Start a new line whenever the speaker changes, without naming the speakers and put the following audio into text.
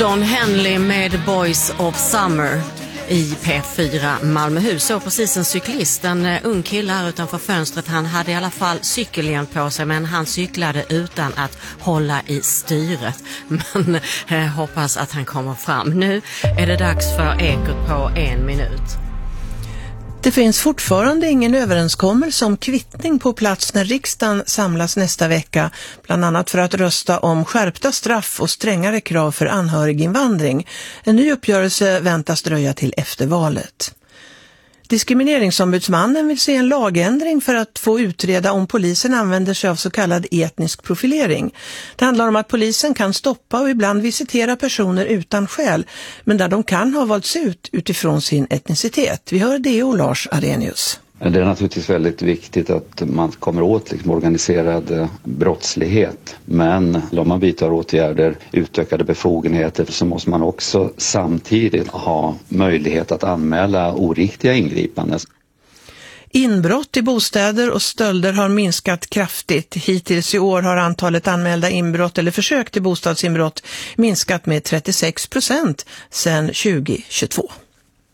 Don Henley med Boys of Summer i P4 Malmöhus. Så precis en cyklist, en ung kille här utanför fönstret. Han hade i alla fall cykelhjälm på sig, men han cyklade utan att hålla i styret. Men hoppas att han kommer fram. Nu är det dags för Ekot på 1 minut.
Det finns fortfarande ingen överenskommelse om kvittning på plats när riksdagen samlas nästa vecka, bland annat för att rösta om skärpta straff och strängare krav för anhöriginvandring. En ny uppgörelse väntas dröja till efter valet. Diskrimineringsombudsmannen vill se en lagändring för att få utreda om polisen använder sig av så kallad etnisk profilering. Det handlar om att polisen kan stoppa och ibland visitera personer utan skäl, men där de kan ha valts ut utifrån sin etnicitet. Vi hör det och Lars Arrhenius.
Det är naturligtvis väldigt viktigt att man kommer åt organiserad brottslighet. Men om man vidtar åtgärder, utökade befogenheter, så måste man också samtidigt ha möjlighet att anmäla oriktiga ingripanden.
Inbrott i bostäder och stölder har minskat kraftigt. Hittills i år har antalet anmälda inbrott eller försök till bostadsinbrott minskat med 36% sedan 2022.